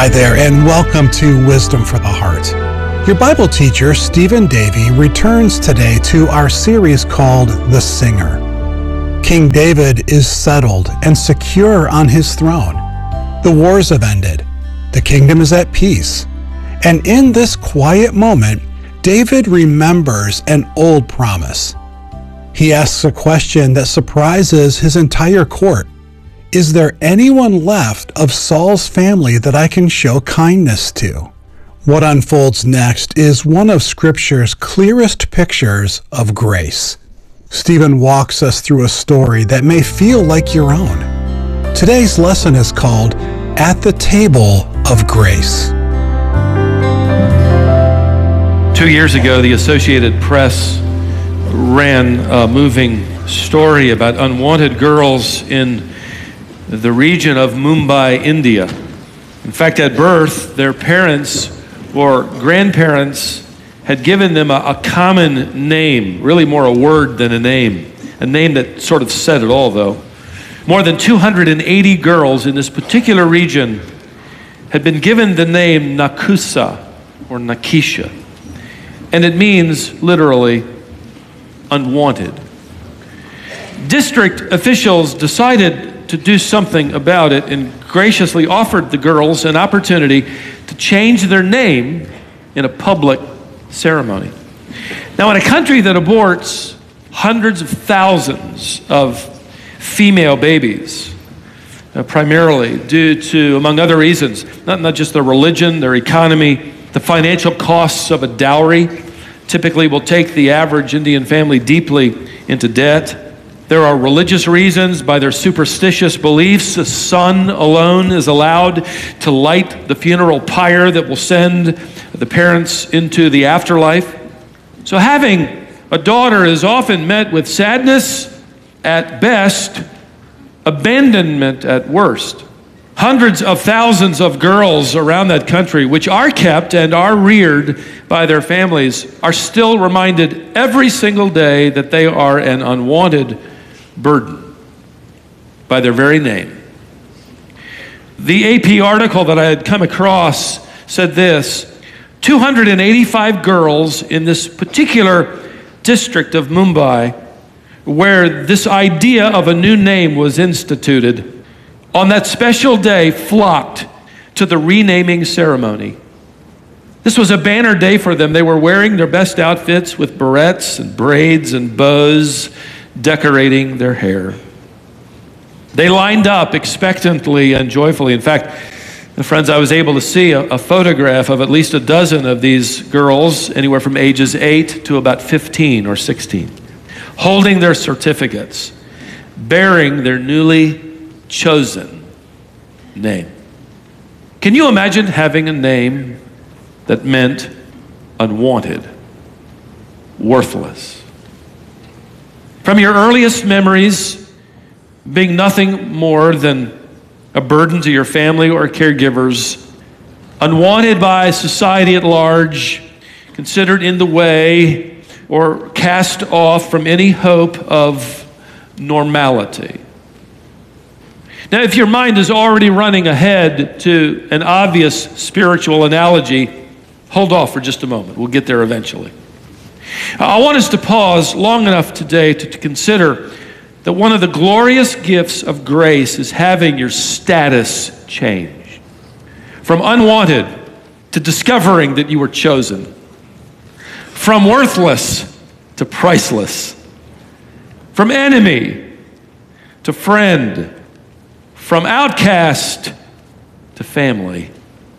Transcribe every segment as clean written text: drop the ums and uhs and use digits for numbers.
Hi there, and welcome to Wisdom for the Heart. Your Bible teacher, Stephen Davey, returns today to our series called The Singer. King David is settled and secure on his throne. The wars have ended. The kingdom is at peace. And in this quiet moment, David remembers an old promise. He asks a question that surprises his entire court. Is there anyone left of Saul's family that I can show kindness to? What unfolds next is one of Scripture's clearest pictures of grace. Stephen walks us through a story that may feel like your own. Today's lesson is called At the Table of Grace. 2 years ago, the Associated Press ran a moving story about unwanted girls in the region of Mumbai, India. In fact, at birth, their parents or grandparents had given them a common name, really more a word than a name that sort of said it all, though. More than 280 girls in this particular region had been given the name Nakusa or Nakisha, and it means literally unwanted. District officials decided to do something about it and graciously offered the girls an opportunity to change their name in a public ceremony. Now, in a country that aborts hundreds of thousands of female babies, primarily due to, among other reasons, not just their religion, their economy, the financial costs of a dowry typically will take the average Indian family deeply into debt. There are religious reasons. By their superstitious beliefs, a son alone is allowed to light the funeral pyre that will send the parents into the afterlife. So having a daughter is often met with sadness at best, abandonment at worst. Hundreds of thousands of girls around that country, which are kept and are reared by their families, are still reminded every single day that they are an unwanted burden by their very name. The AP article that I had come across said this: 285 girls in this particular district of Mumbai, where this idea of a new name was instituted, on that special day flocked to the renaming ceremony. This was a banner day for them. They were wearing their best outfits with barrettes and braids and bows, decorating their hair. They lined up expectantly and joyfully. In fact, friends, I was able to see a photograph of at least a dozen of these girls, anywhere from ages 8 to about 15 or 16, holding their certificates, bearing their newly chosen name. Can you imagine having a name that meant unwanted, worthless? From your earliest memories, being nothing more than a burden to your family or caregivers, unwanted by society at large, considered in the way, or cast off from any hope of normality. Now, if your mind is already running ahead to an obvious spiritual analogy, hold off for just a moment. We'll get there eventually. I want us to pause long enough today to consider that one of the glorious gifts of grace is having your status change. From unwanted to discovering that you were chosen. From worthless to priceless. From enemy to friend. From outcast to family.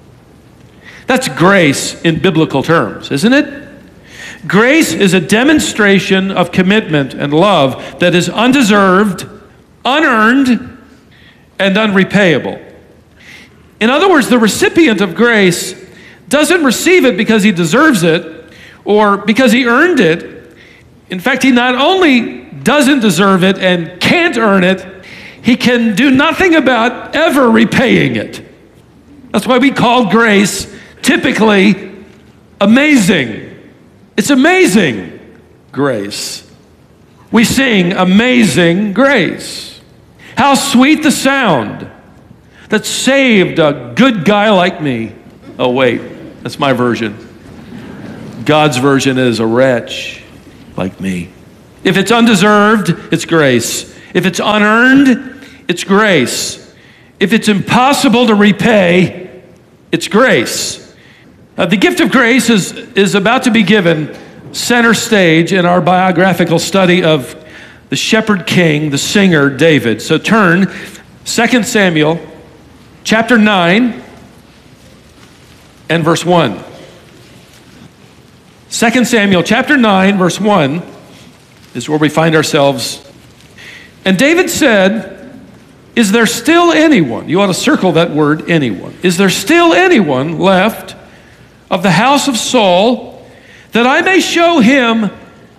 That's grace in biblical terms, isn't it? Grace is a demonstration of commitment and love that is undeserved, unearned, and unrepayable. In other words, the recipient of grace doesn't receive it because he deserves it or because he earned it. In fact, he not only doesn't deserve it and can't earn it, he can do nothing about ever repaying it. That's why we call grace typically amazing. It's amazing grace. We sing Amazing Grace. How sweet the sound that saved a good guy like me. Oh, wait, that's my version. God's version is a wretch like me. If it's undeserved, it's grace. If it's unearned, it's grace. If it's impossible to repay, it's grace. The gift of grace is about to be given center stage in our biographical study of the shepherd king, the singer, David. So turn 2 Samuel chapter 9 and verse 1. 2 Samuel chapter 9, verse 1 is where we find ourselves. And David said, is there still anyone, you ought to circle that word, anyone. Is there still anyone left of the house of Saul that I may show him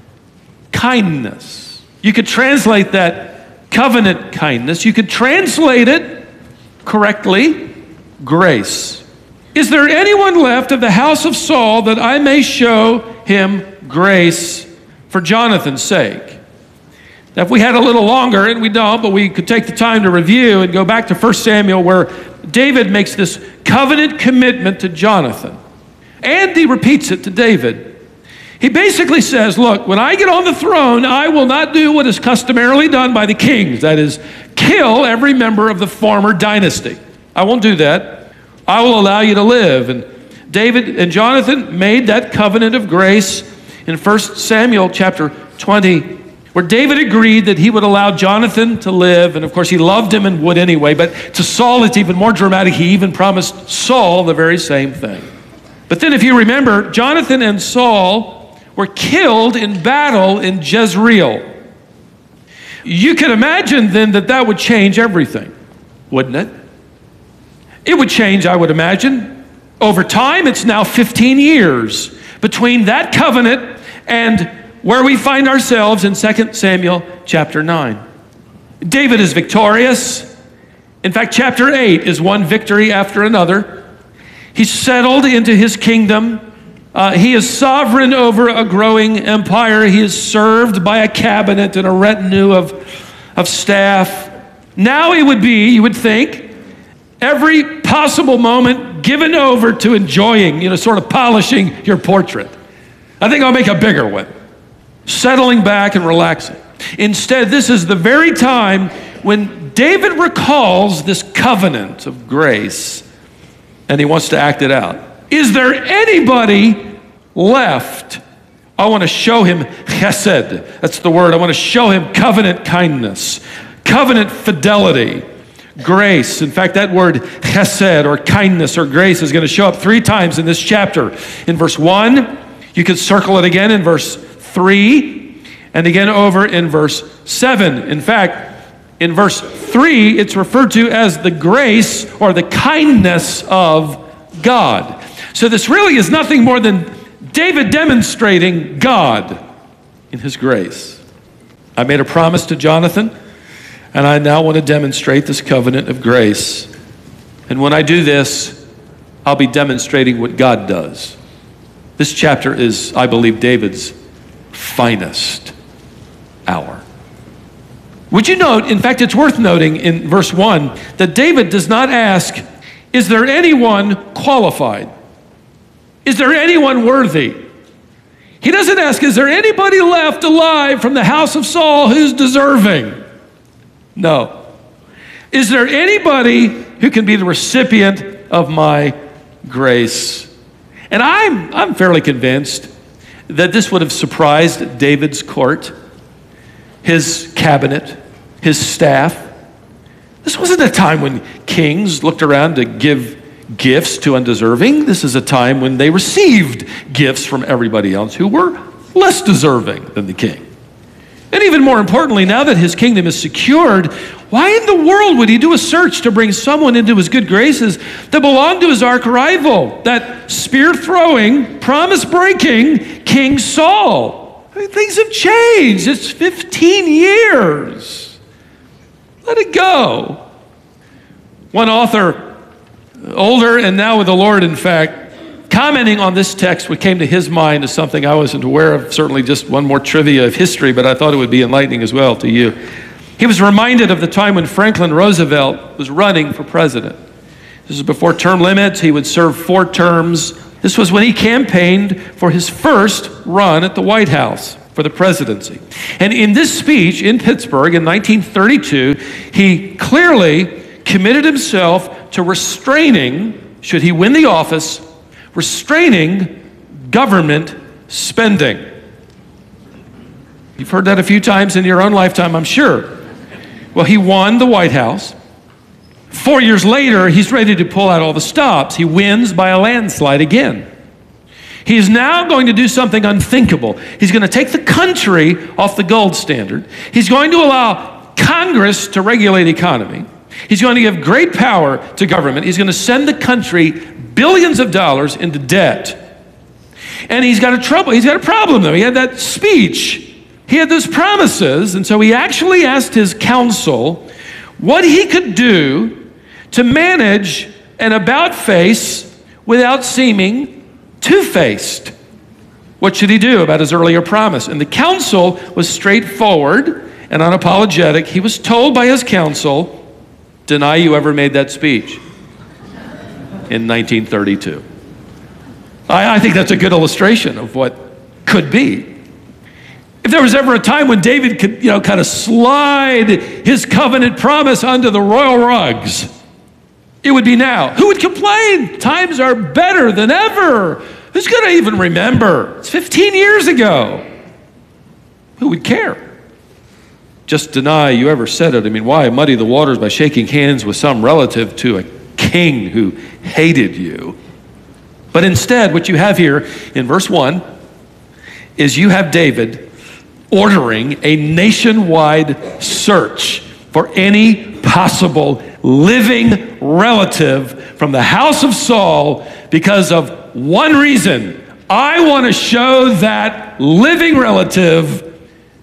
kindness? You could translate that covenant kindness. You could translate it correctly, grace. Is there anyone left of the house of Saul that I may show him grace for Jonathan's sake? Now, if we had a little longer, and we don't, but we could take the time to review and go back to 1 Samuel where David makes this covenant commitment to Jonathan. And he repeats it to David. He basically says, look, when I get on the throne, I will not do what is customarily done by the kings. That is, kill every member of the former dynasty. I won't do that. I will allow you to live. And David and Jonathan made that covenant of grace in 1 Samuel chapter 20, where David agreed that he would allow Jonathan to live. And of course, he loved him and would anyway. But to Saul, it's even more dramatic. He even promised Saul the very same thing. But then if you remember, Jonathan and Saul were killed in battle in Jezreel. You can imagine then that would change everything, wouldn't it? It would change, I would imagine. Over time, it's now 15 years between that covenant and where we find ourselves in 2 Samuel chapter 9. David is victorious. In fact, chapter 8 is one victory after another. He's settled into his kingdom. He is sovereign over a growing empire. He is served by a cabinet and a retinue of staff. Now it would be, you would think, every possible moment given over to enjoying, sort of polishing your portrait. I think I'll make a bigger one. Settling back and relaxing. Instead, this is the very time when David recalls this covenant of grace and he wants to act it out. Is there anybody left? I want to show him chesed. That's the word. I want to show him covenant kindness, covenant fidelity, grace. In fact, that word chesed or kindness or grace is going to show up 3 times in this chapter. In verse 1, you can circle it again in verse 3, and again over in verse 7. In fact, in verse 3, it's referred to as the grace or the kindness of God. So this really is nothing more than David demonstrating God in his grace. I made a promise to Jonathan, and I now want to demonstrate this covenant of grace. And when I do this, I'll be demonstrating what God does. This chapter is, I believe, David's finest hour. Would you note, in fact, it's worth noting in verse 1, that David does not ask, is there anyone qualified? Is there anyone worthy? He doesn't ask, is there anybody left alive from the house of Saul who's deserving? No. Is there anybody who can be the recipient of my grace? And I'm fairly convinced that this would have surprised David's court, his cabinet, his staff. This wasn't a time when kings looked around to give gifts to undeserving. This is a time when they received gifts from everybody else who were less deserving than the king. And even more importantly, now that his kingdom is secured, why in the world would he do a search to bring someone into his good graces that belonged to his arch-rival, that spear-throwing, promise-breaking King Saul? I mean, things have changed. It's 15 years. Let it go. One author, older and now with the Lord, in fact, commenting on this text, what came to his mind is something I wasn't aware of, certainly just one more trivia of history, but I thought it would be enlightening as well to you. He was reminded of the time when Franklin Roosevelt was running for president. This is before term limits. He would serve 4 terms. This was when he campaigned for his first run at the White House for the presidency. And in this speech in Pittsburgh in 1932, he clearly committed himself to restraining, should he win the office, restraining government spending. You've heard that a few times in your own lifetime, I'm sure. Well, he won the White House. 4 years later, he's ready to pull out all the stops. He wins by a landslide again. He is now going to do something unthinkable. He's going to take the country off the gold standard. He's going to allow Congress to regulate the economy. He's going to give great power to government. He's going to send the country billions of dollars into debt. And he's got a problem though. He had that speech. He had those promises, and so he actually asked his council what he could do to manage an about-face without seeming two-faced. What should he do about his earlier promise? And the council was straightforward and unapologetic. He was told by his council, deny you ever made that speech in 1932. I think that's a good illustration of what could be. If there was ever a time when David could, kind of slide his covenant promise under the royal rugs, it would be now. Who would complain? Times are better than ever. Who's going to even remember? It's 15 years ago. Who would care? Just deny you ever said it. I mean, why muddy the waters by shaking hands with some relative to a king who hated you? But instead, what you have here in verse 1 is you have David ordering a nationwide search for any possible living relative from the house of Saul because of one reason. I want to show that living relative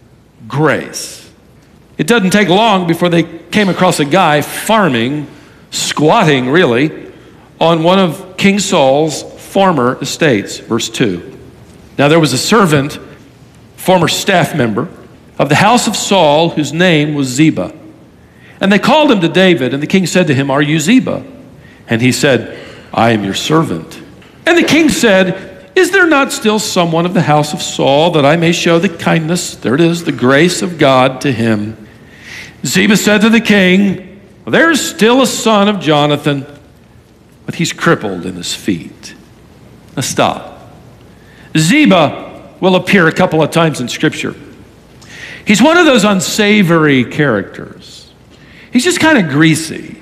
grace. It doesn't take long before they came across a guy farming, squatting really, on one of King Saul's former estates. Verse 2. Now there was a servant, former staff member of the house of Saul, whose name was Ziba. And they called him to David, and the king said to him, "Are you Ziba?" And he said, "I am your servant." And the king said, "Is there not still someone of the house of Saul, that I may show the kindness," there it is, the grace of God to him? Ziba said to the king, "There's still a son of Jonathan, but he's crippled in his feet." Now stop. Ziba will appear a couple of times in Scripture. He's one of those unsavory characters. He's just kind of greasy.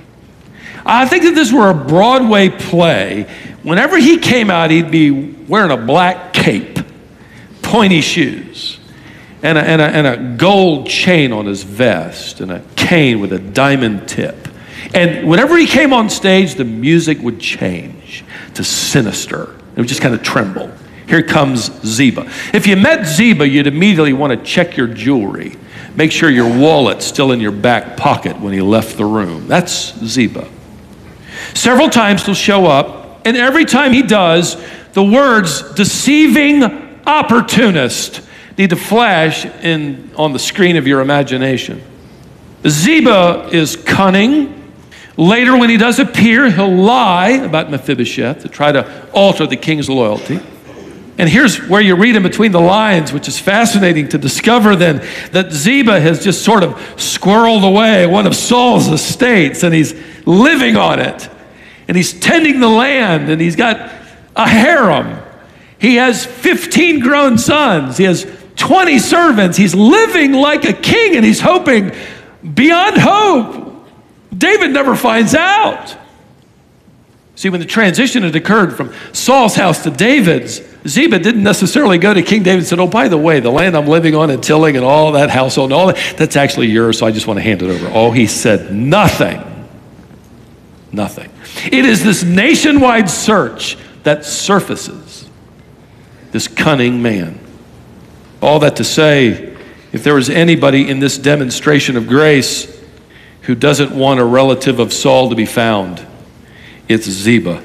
I think that this were a Broadway play, whenever he came out, he'd be wearing a black cape, pointy shoes, and a gold chain on his vest, and a cane with a diamond tip. And whenever he came on stage, the music would change to sinister. It would just kind of tremble. Here comes Ziba. If you met Ziba, you'd immediately want to check your jewelry. Make sure your wallet's still in your back pocket when he left the room. That's Ziba. Several times he'll show up, and every time he does, the words "deceiving opportunist" need to flash on the screen of your imagination. Ziba is cunning. Later, when he does appear, he'll lie about Mephibosheth to try to alter the king's loyalty. And here's where you read in between the lines, which is fascinating to discover then, that Ziba has just sort of squirreled away one of Saul's estates, and he's living on it. And he's tending the land, and he's got a harem. He has 15 grown sons. He has 20 servants. He's living like a king, and he's hoping beyond hope. David never finds out. See, when the transition had occurred from Saul's house to David's, Ziba didn't necessarily go to King David and said, "Oh, by the way, the land I'm living on and tilling and all that household and all that, that's actually yours, so I just want to hand it over." Oh, he said nothing. Nothing. It is this nationwide search that surfaces this cunning man. All that to say, if there was anybody in this demonstration of grace who doesn't want a relative of Saul to be found, it's Ziba.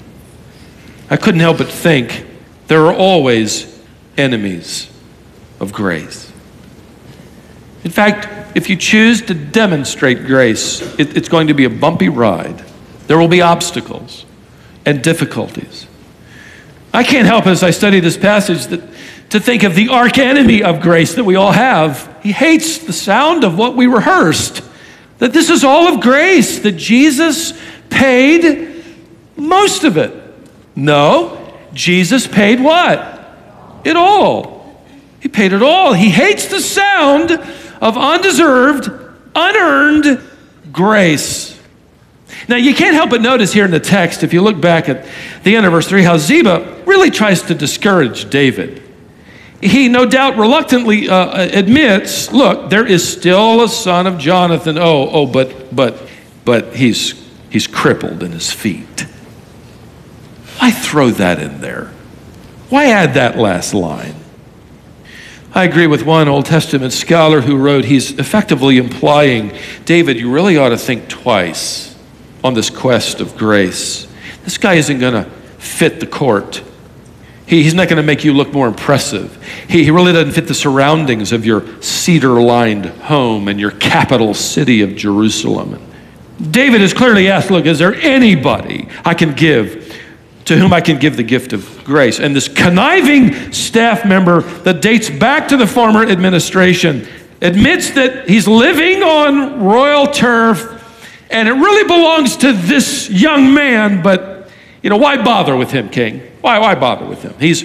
I couldn't help but think there are always enemies of grace. In fact, if you choose to demonstrate grace, it's going to be a bumpy ride. There will be obstacles and difficulties. I can't help as I study this passage to think of the arch-enemy of grace that we all have. He hates the sound of what we rehearsed, that this is all of grace, that Jesus paid most of it. No, Jesus paid what? It all. He paid it all. He hates the sound of undeserved, unearned grace. Now, you can't help but notice here in the text, if you look back at the end of verse 3, how Ziba really tries to discourage David. He no doubt reluctantly admits, look, there is still a son of Jonathan. But he's crippled in his feet. Why throw that in there? Why add that last line? I agree with one Old Testament scholar who wrote, he's effectively implying, David, you really ought to think twice on this quest of grace. This guy isn't going to fit the court. He's not going to make you look more impressive. He really doesn't fit the surroundings of your cedar-lined home and your capital city of Jerusalem. David is clearly asked, look, is there anybody I can give to whom I can give the gift of grace? And this conniving staff member that dates back to the former administration admits that he's living on royal turf and it really belongs to this young man, but why bother with him, king? Why bother with him? He's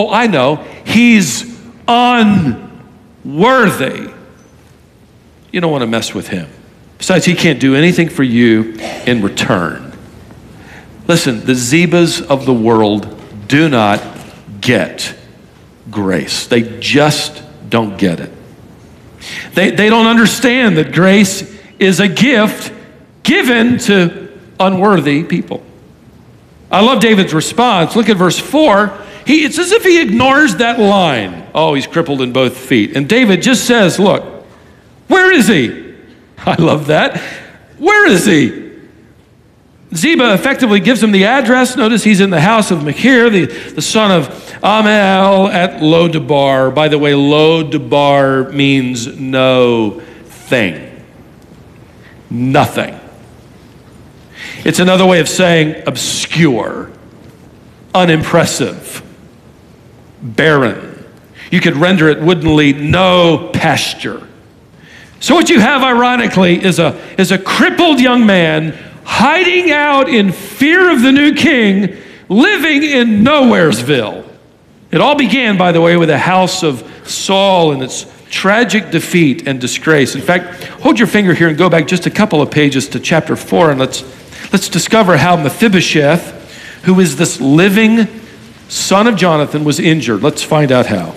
unworthy. You don't want to mess with him. Besides, he can't do anything for you in return. Listen, the Zibas of the world do not get grace. They just don't get it. They don't understand that grace is a gift given to unworthy people. I love David's response. Look at verse 4. It's as if he ignores that line. Oh, he's crippled in both feet. And David just says, look, where is he? I love that. Where is he? Ziba effectively gives him the address. Notice he's in the house of Machir, the son of Ammiel at Lo-debar. By the way, Lo-debar means no thing. Nothing. It's another way of saying obscure, unimpressive, barren. You could render it woodenly, no pasture. So what you have, ironically, is a crippled young man hiding out in fear of the new king, living in Nowheresville. It all began, by the way, with the house of Saul and its tragic defeat and disgrace. In fact, hold your finger here and go back just a couple of pages to chapter 4, and let's discover how Mephibosheth, who is this living son of Jonathan, was injured. Let's find out how.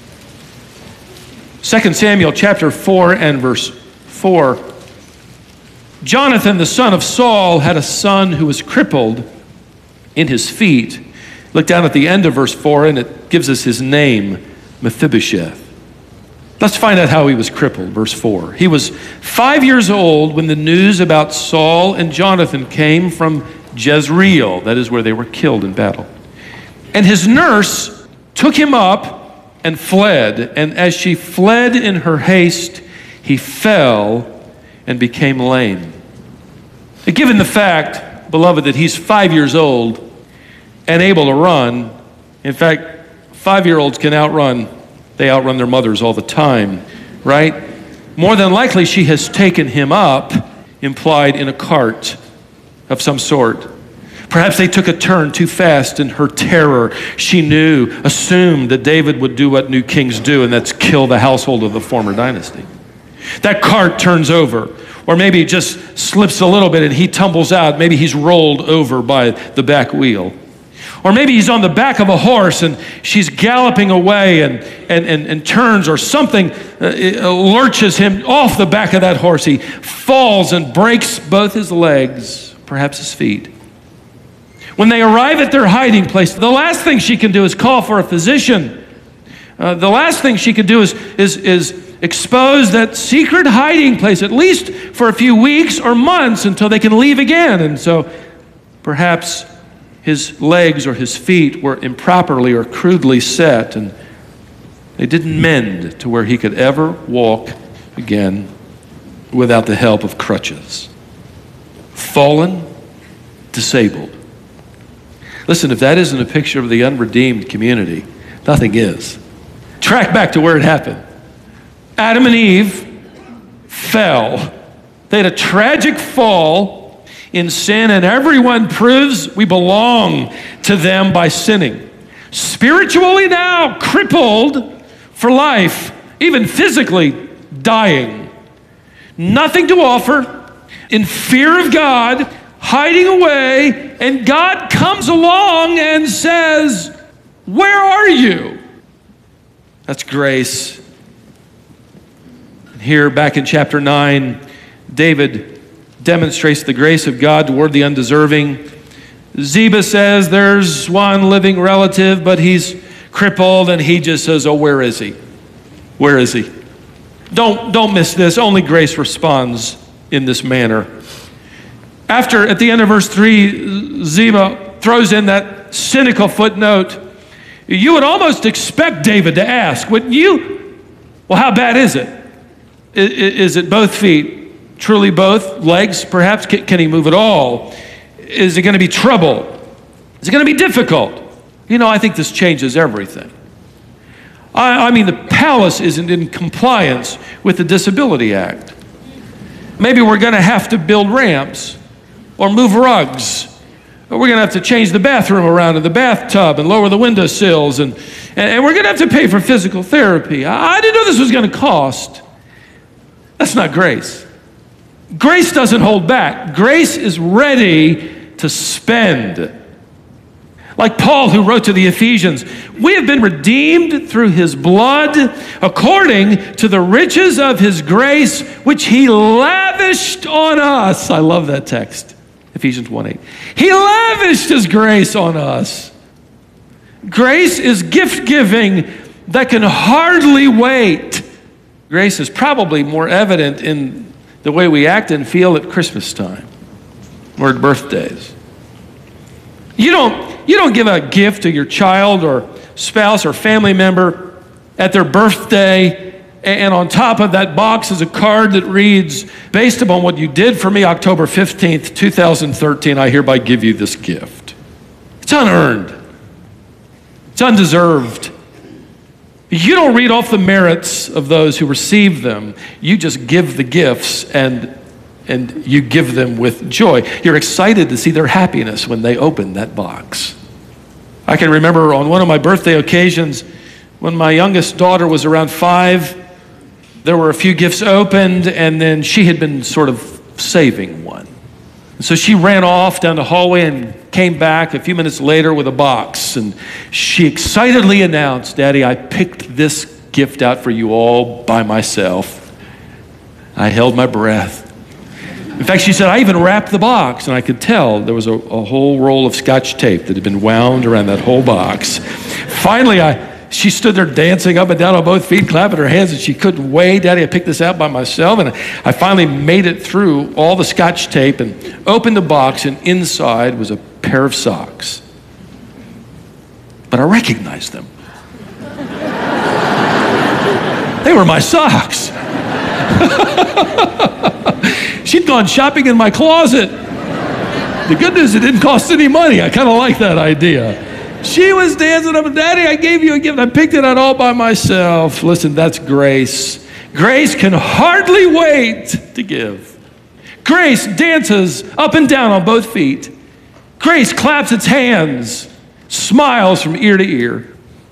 2 Samuel chapter 4 and verse 4. Jonathan, the son of Saul, had a son who was crippled in his feet. Look down at the end of verse 4, and it gives us his name, Mephibosheth. Let's find out how he was crippled, verse 4. He was 5 years old when the news about Saul and Jonathan came from Jezreel, that is where they were killed in battle. And his nurse took him up and fled, and as she fled in her haste, he fell and became lame. And given the fact, beloved, that he's 5 years old and able to run, in fact, 5-year-olds can outrun. They outrun their mothers all the time, right? More than likely, she has taken him up, implied in a cart of some sort. Perhaps they took a turn too fast in her terror. She assumed that David would do what new kings do, and that's kill the household of the former dynasty. That cart turns over, or maybe it just slips a little bit and he tumbles out. Maybe he's rolled over by the back wheel. Or maybe he's on the back of a horse and she's galloping away and turns, or something lurches him off the back of that horse. He falls and breaks both his legs, perhaps his feet. When they arrive at their hiding place, the last thing she can do is call for a physician. The last thing she can do is expose that secret hiding place, at least for a few weeks or months, until they can leave again. And so perhaps his legs or his feet were improperly or crudely set, and they didn't mend to where he could ever walk again. without the help of crutches. Fallen, disabled. Listen, if that isn't a picture of the unredeemed community, nothing is. Track back to where it happened. Adam and Eve fell. They had a tragic fall in sin, and everyone proves we belong to them by sinning. Spiritually now crippled for life, even physically dying. Nothing to offer, in fear of God, hiding away, and God comes along and says, "Where are you?" That's grace. Here, back in chapter 9, David demonstrates the grace of God toward the undeserving. Ziba says there's one living relative, but he's crippled, and he just says, "Oh, where is he? Where is he?" Don't miss this. Only grace responds in this manner. After, at the end of verse 3, Ziba throws in that cynical footnote. You would almost expect David to ask, wouldn't you? Well, how bad is it? Is it both feet? Truly both? Legs, perhaps? Can he move at all? Is it going to be trouble? Is it going to be difficult? You know, I think this changes everything. I mean, the palace isn't in compliance with the Disability Act. Maybe we're going to have to build ramps or move rugs. Or we're going to have to change the bathroom around in the bathtub and lower the windowsills. And we're going to have to pay for physical therapy. I didn't know this was going to cost. That's not grace. Grace doesn't hold back. Grace is ready to spend. Like Paul, who wrote to the Ephesians, we have been redeemed through his blood according to the riches of his grace, which he lavished on us. I love that text, Ephesians 1:8. He lavished his grace on us. Grace is gift-giving that can hardly wait. Grace is probably more evident in the way we act and feel at Christmas time or at birthdays. You don't give a gift to your child or spouse or family member at their birthday, and on top of that box is a card that reads, based upon what you did for me October 15th, 2013, I hereby give you this gift. It's unearned. It's undeserved. You don't read off the merits of those who receive them. You just give the gifts and you give them with joy. You're excited to see their happiness when they open that box. I can remember on one of my birthday occasions when my youngest daughter was around 5, there were a few gifts opened, and then she had been sort of saving one. And so she ran off down the hallway and came back a few minutes later with a box, and she excitedly announced, "Daddy, I picked this gift out for you all by myself." I held my breath. In fact, she said, I even wrapped the box, and I could tell there was a whole roll of Scotch tape that had been wound around that whole box. Finally, she stood there dancing up and down on both feet, clapping her hands, and she couldn't wait. "Daddy, I picked this out by myself." And I finally made it through all the Scotch tape and opened the box, and inside was a pair of socks. But I recognized them. They were my socks. She'd gone shopping in my closet. The good news, it didn't cost any money. I kind of like that idea. She was dancing up, "Daddy, I gave you a gift. I picked it out all by myself." Listen, that's grace. Grace can hardly wait to give. Grace dances up and down on both feet. Grace claps its hands, smiles from ear to ear.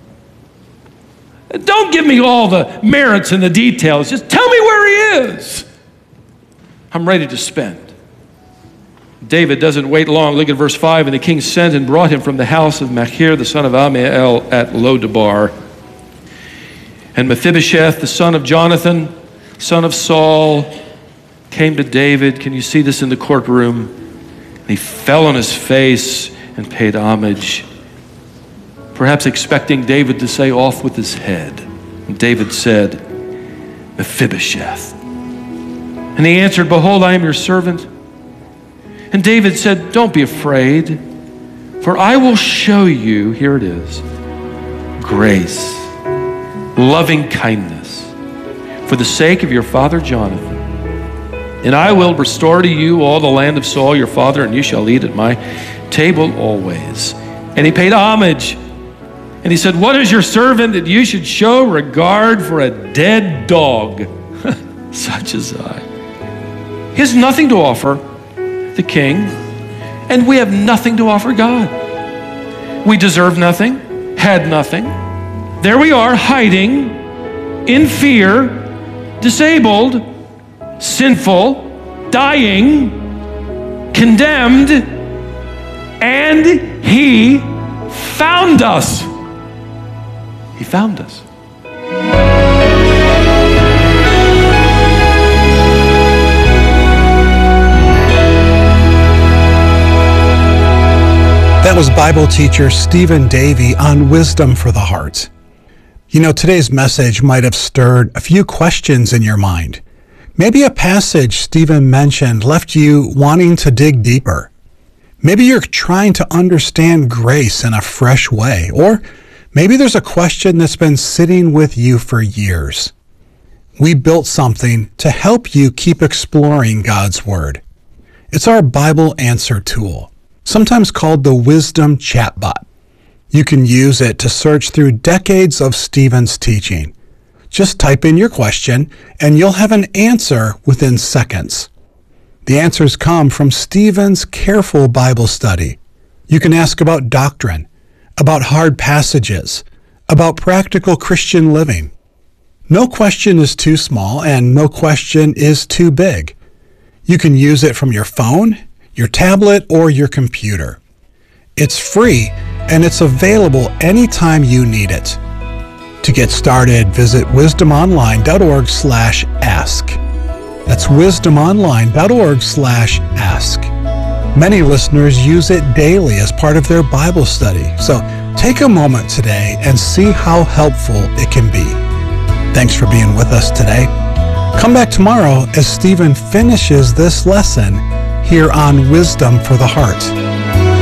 Don't give me all the merits and the details. Just tell me where he is. I'm ready to spend. David doesn't wait long. Look at verse 5. And the king sent and brought him from the house of Machir, the son of Ammiel, at Lodebar. And Mephibosheth, the son of Jonathan, son of Saul, came to David. Can you see this in the courtroom? And he fell on his face and paid homage, perhaps expecting David to say, "Off with his head." And David said, "Mephibosheth." And he answered, "Behold, I am your servant." And David said, "Don't be afraid, for I will show you," here it is, "grace, loving kindness, for the sake of your father Jonathan. And I will restore to you all the land of Saul your father, and you shall eat at my table always. And he paid homage. And he said, what is your servant that you should show regard for a dead dog, such as I? He has nothing to offer the king, and we have nothing to offer God. We deserve nothing, had nothing. There we are, hiding, in fear, disabled, sinful, dying, condemned, and he found us. He found us. That was Bible teacher Stephen Davey on Wisdom for the Heart. You know, today's message might have stirred a few questions in your mind. Maybe a passage Stephen mentioned left you wanting to dig deeper. Maybe you're trying to understand grace in a fresh way, or maybe there's a question that's been sitting with you for years. We built something to help you keep exploring God's Word. It's our Bible answer tool, sometimes called the Wisdom Chatbot. You can use it to search through decades of Stephen's teaching. Just type in your question, and you'll have an answer within seconds. The answers come from Stephen's careful Bible study. You can ask about doctrine, about hard passages, about practical Christian living. No question is too small, and no question is too big. You can use it from your phone, your tablet, or your computer. It's free, and it's available anytime you need it. To get started, visit wisdomonline.org/ask. That's wisdomonline.org/ask. Many listeners use it daily as part of their Bible study, so take a moment today and see how helpful it can be. Thanks for being with us today. Come back tomorrow as Stephen finishes this lesson here on Wisdom for the Heart.